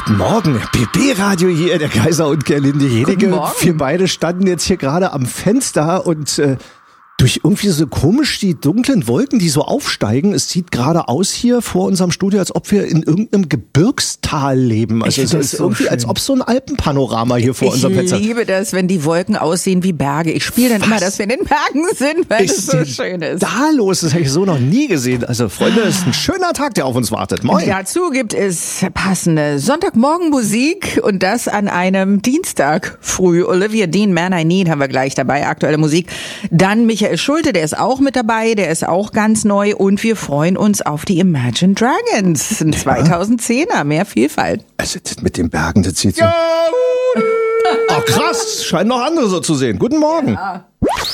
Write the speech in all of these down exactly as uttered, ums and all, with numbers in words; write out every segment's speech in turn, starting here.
Guten Morgen, B B-Radio hier, der Kaiser und Gerlinde Jedicke. Wir beide standen jetzt hier gerade am Fenster und äh, durch irgendwie so komisch die dunklen Wolken, die so aufsteigen. Es sieht gerade aus hier vor unserem Studio, als ob wir in irgendeinem Gebirgstal leben. Also es ist so irgendwie, schön. Als ob so ein Alpenpanorama hier vor ich unserem Fenster. Ich liebe das, wenn die Wolken aussehen wie Berge. Ich spiele dann Was? immer, dass wir in den Bergen sind, weil es so schön ist. Da los, das habe ich so noch nie gesehen. Also Freunde, es ist ein schöner Tag, der auf uns wartet. Moin. Dazu gibt es passende Sonntagmorgen-Musik und das an einem Dienstag früh. Olivia Dean, Man I Need haben wir gleich dabei, aktuelle Musik. Dann Michael Schulte, der ist auch mit dabei, der ist auch ganz neu und wir freuen uns auf die Imagine Dragons, ein ja. zweitausendzehner, mehr Vielfalt. Also das mit den Bergen, das sieht so... Oh krass, scheinen noch andere so zu sehen. Guten Morgen. Ja.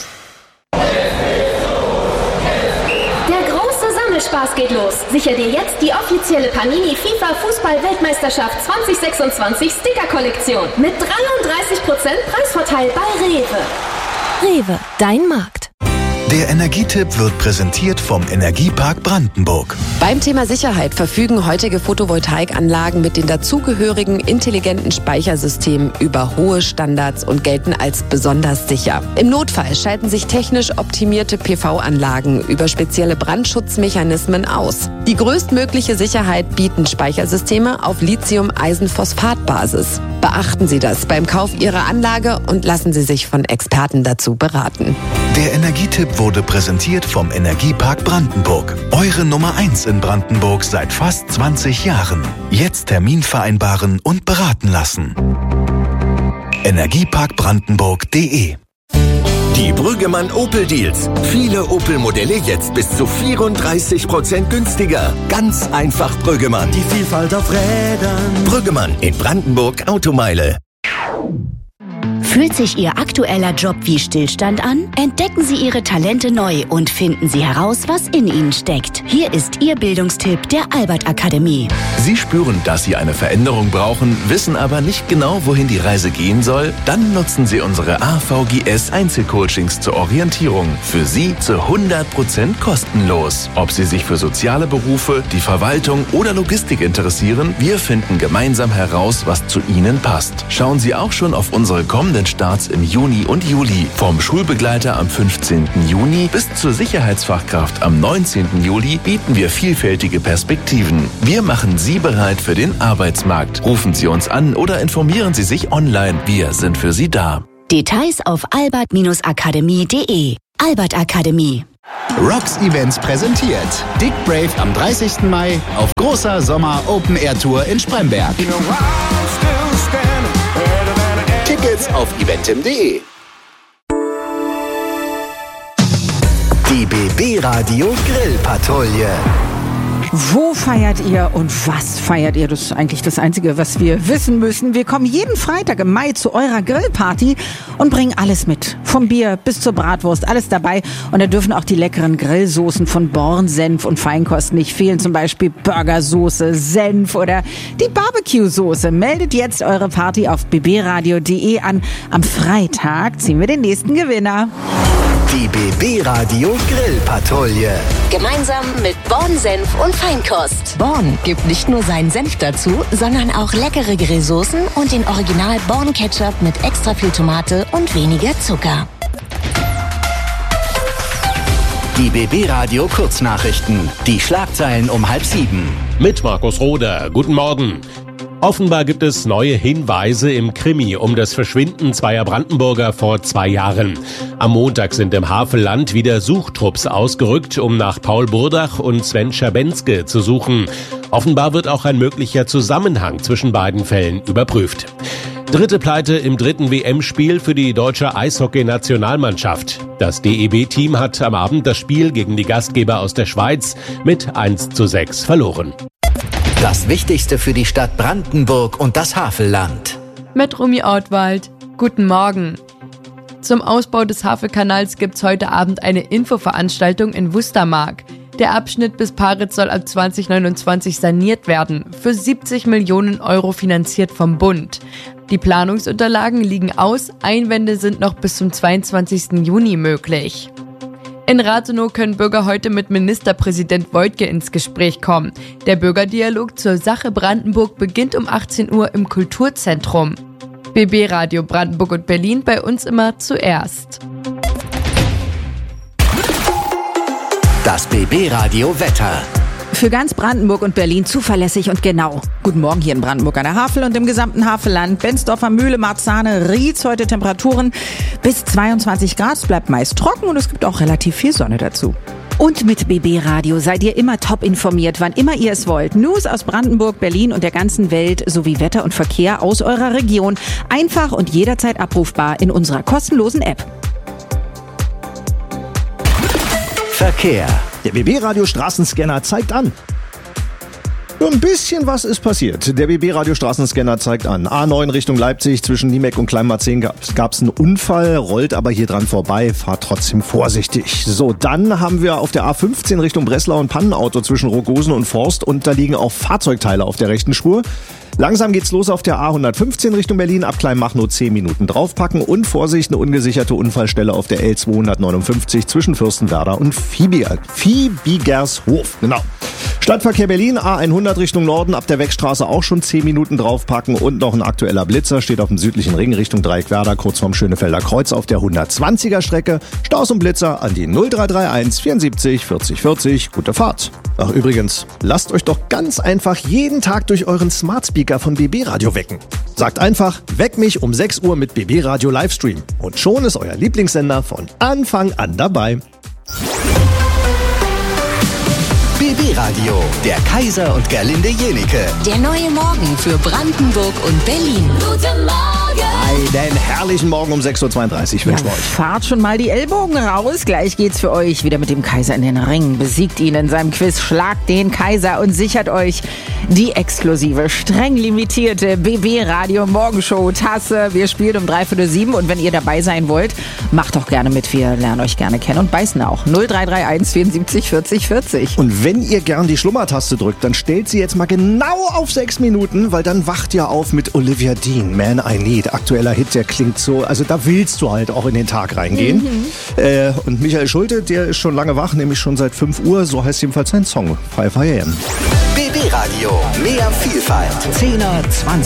Der große Sammelspaß geht los. Sicher dir jetzt die offizielle Panini FIFA Fußball-Weltmeisterschaft zwanzig sechsundzwanzig Sticker-Kollektion mit dreiunddreißig Prozent Preisvorteil bei Rewe. Rewe, dein Markt. Der Energietipp wird präsentiert vom Energiepark Brandenburg. Beim Thema Sicherheit verfügen heutige Photovoltaikanlagen mit den dazugehörigen intelligenten Speichersystemen über hohe Standards und gelten als besonders sicher. Im Notfall schalten sich technisch optimierte P V-Anlagen über spezielle Brandschutzmechanismen aus. Die größtmögliche Sicherheit bieten Speichersysteme auf Lithium-Eisenphosphat-Basis. Beachten Sie das beim Kauf Ihrer Anlage und lassen Sie sich von Experten dazu beraten. Der Energietipp wurde präsentiert vom Energiepark Brandenburg. Eure Nummer eins in Brandenburg seit fast zwanzig Jahren. Jetzt Termin vereinbaren und beraten lassen. energiepark brandenburg punkt de Die Brüggemann Opel Deals. Viele Opel-Modelle jetzt bis zu vierunddreißig Prozent günstiger. Ganz einfach Brüggemann. Die Vielfalt auf Rädern. Brüggemann in Brandenburg Automeile. Fühlt sich Ihr aktueller Job wie Stillstand an? Entdecken Sie Ihre Talente neu und finden Sie heraus, was in Ihnen steckt. Hier ist Ihr Bildungstipp der Albert Akademie. Sie spüren, dass Sie eine Veränderung brauchen, wissen aber nicht genau, wohin die Reise gehen soll? Dann nutzen Sie unsere A V G S Einzelcoachings zur Orientierung. Für Sie zu hundert Prozent kostenlos. Ob Sie sich für soziale Berufe, die Verwaltung oder Logistik interessieren, wir finden gemeinsam heraus, was zu Ihnen passt. Schauen Sie auch schon auf unsere kommenden Starts im Juni und Juli. Vom Schulbegleiter am fünfzehnten Juni bis zur Sicherheitsfachkraft am neunzehnten Juli bieten wir vielfältige Perspektiven. Wir machen Sie bereit für den Arbeitsmarkt. Rufen Sie uns an oder informieren Sie sich online. Wir sind für Sie da. Details auf albert akademie punkt de. Albert Akademie. Rocks Events präsentiert Dick Brave am dreißigsten Mai auf großer Sommer-Open-Air-Tour in Spremberg. Tickets auf eventim punkt de. Die B B-Radio Grillpatrouille. Wo feiert ihr und was feiert ihr? Das ist eigentlich das Einzige, was wir wissen müssen. Wir kommen jeden Freitag im Mai zu eurer Grillparty und bringen alles mit. Vom Bier bis zur Bratwurst, alles dabei. Und da dürfen auch die leckeren Grillsoßen von Born, Senf und Feinkost nicht fehlen. Zum Beispiel Burgersoße, Senf oder die Barbecue-Soße. Meldet jetzt eure Party auf b b radio punkt de an. Am Freitag ziehen wir den nächsten Gewinner. Die B B-Radio Grillpatrouille. Gemeinsam mit Born, Senf und Feinkost. Born gibt nicht nur seinen Senf dazu, sondern auch leckere Grillsoßen und den Original Born Ketchup mit extra viel Tomate und weniger Zucker. Die B B-Radio Kurznachrichten. Die Schlagzeilen um halb sieben. Mit Markus Roder. Guten Morgen. Offenbar gibt es neue Hinweise im Krimi um das Verschwinden zweier Brandenburger vor zwei Jahren. Am Montag sind im Havelland wieder Suchtrupps ausgerückt, um nach Paul Burdach und Sven Schabenske zu suchen. Offenbar wird auch ein möglicher Zusammenhang zwischen beiden Fällen überprüft. Dritte Pleite im dritten W M-Spiel für die deutsche Eishockey-Nationalmannschaft. Das D E B-Team hat am Abend das Spiel gegen die Gastgeber aus der Schweiz mit eins zu sechs verloren. Das Wichtigste für die Stadt Brandenburg und das Havelland. Mit Rumi Ortwald. Guten Morgen. Zum Ausbau des Havelkanals gibt's heute Abend eine Infoveranstaltung in Wustermark. Der Abschnitt bis Paritz soll ab zwanzig neunundzwanzig saniert werden, für siebzig Millionen Euro finanziert vom Bund. Die Planungsunterlagen liegen aus, Einwände sind noch bis zum zweiundzwanzigsten Juni möglich. In Rathenow können Bürger heute mit Ministerpräsident Woidke ins Gespräch kommen. Der Bürgerdialog zur Sache Brandenburg beginnt um achtzehn Uhr im Kulturzentrum. B B Radio Brandenburg und Berlin, bei uns immer zuerst. Das B B Radio Wetter. Für ganz Brandenburg und Berlin zuverlässig und genau. Guten Morgen hier in Brandenburg an der Havel und im gesamten Havelland. Bensdorfer Mühle, Marzahne, Rietz, heute Temperaturen bis zweiundzwanzig Grad. Es bleibt meist trocken und es gibt auch relativ viel Sonne dazu. Und mit B B Radio seid ihr immer top informiert, wann immer ihr es wollt. News aus Brandenburg, Berlin und der ganzen Welt sowie Wetter und Verkehr aus eurer Region. Einfach und jederzeit abrufbar in unserer kostenlosen App. Verkehr. Der B B-Radio Straßenscanner zeigt an. Nur ein bisschen was ist passiert. Der B B-Radio Straßenscanner zeigt an. A neun Richtung Leipzig, zwischen Niemek und Kleinmarzahn gab es einen Unfall, rollt aber hier dran vorbei, fahrt trotzdem vorsichtig. So, dann haben wir auf der A fünfzehn Richtung Breslau ein Pannenauto zwischen Rogosen und Forst und da liegen auch Fahrzeugteile auf der rechten Spur. Langsam geht's los auf der A hundertfünfzehn Richtung Berlin, ab Kleinmachnow zehn Minuten draufpacken und Vorsicht, eine ungesicherte Unfallstelle auf der L zweihundertneunundfünfzig zwischen Fürstenwerder und Viehbigershof. Genau. Stadtverkehr Berlin, A hundert Richtung Norden, ab der Wegstraße auch schon zehn Minuten draufpacken und noch ein aktueller Blitzer, steht auf dem südlichen Ring Richtung Dreieckwerder, kurz vorm Schönefelder Kreuz auf der hundertzwanziger Strecke. Staus und Blitzer an die null drei drei eins vierundsiebzig vierzig vierzig. Gute Fahrt. Ach übrigens, lasst euch doch ganz einfach jeden Tag durch euren Smart Speaker von B B Radio wecken. Sagt einfach, weck mich um sechs Uhr mit B B Radio Livestream. Und schon ist euer Lieblingssender von Anfang an dabei. B B Radio, der Kaiser und Gerlinde Jenike. Der neue Morgen für Brandenburg und Berlin. Guten Morgen! Einen herrlichen Morgen um sechs Uhr zweiunddreißig wünschen wir Ja, euch. fahrt schon mal die Ellbogen raus. Gleich geht's für euch wieder mit dem Kaiser in den Ring. Besiegt ihn in seinem Quiz, schlagt den Kaiser und sichert euch die exklusive, streng limitierte B B Radio Morgenshow Tasse. Wir spielen um dreiviertel sieben und wenn ihr dabei sein wollt, macht doch gerne mit. Wir lernen euch gerne kennen und beißen auch. null drei drei eins vierundsiebzig vierzig vierzig. Und wenn ihr gern die Schlummertaste drückt, dann stellt sie jetzt mal genau auf sechs Minuten, weil dann wacht ihr auf mit Olivia Dean, Man I Need. Aktueller Hit, der klingt so, also da willst du halt auch in den Tag reingehen. Mhm. Äh, und Michael Schulte, der ist schon lange wach, nämlich schon seit fünf Uhr, so heißt jedenfalls sein Song, five a m. B B Radio, mehr Vielfalt. zehner, zwanziger.